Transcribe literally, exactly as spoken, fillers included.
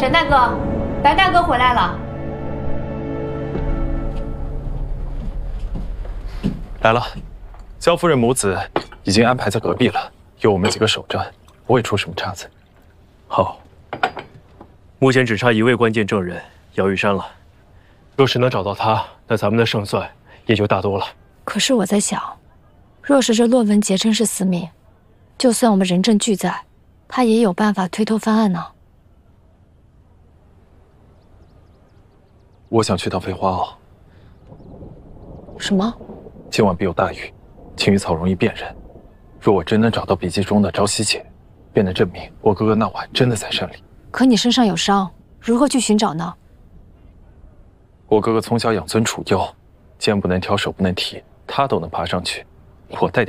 沈大哥，白大哥回来了。 来了，萧夫人母子已经安排在隔壁了，有我们几个守着，不会出什么岔子。 好，目前只差一位关键证人姚玉山了。若是能找到他，那咱们的胜算也就大多了。 可是我在想，若是这骆文杰真是司命，就算我们人证俱在，他也有办法推脱翻案呢。 我想去趟飞花坳。 什么？ 今晚必有大雨，青羽草容易辨认。若我真能找到笔记中的朝夕且，便能证明我哥哥那晚真的在山里。 可你身上有伤，如何去寻找呢？ 我哥哥从小养尊处优，肩不能挑，手不能提，他都能爬上去，我带点。